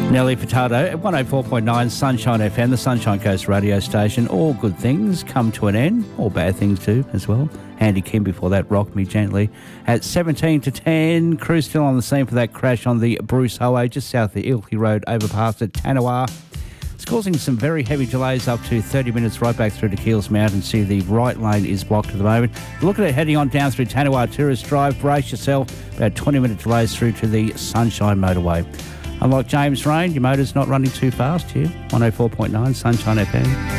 Nelly Furtado at 104.9 Sunshine FM, the Sunshine Coast radio station. All good things come to an end, all bad things too as well. Andy Kim before that, Rock Me Gently. At 17 to 10, crew still on the scene for that crash on the Bruce Highway just south of the Ilkley Road overpass at Tanawar. It's causing some very heavy delays up to 30 minutes right back through to Keels Mountain. See, the right lane is blocked at the moment. Look at it heading on down through Tanawar Tourist Drive. Brace yourself. About 20-minute delays through to the Sunshine Motorway. Unlike James Rain, your motor's not running too fast here. 104.9 Sunshine FM.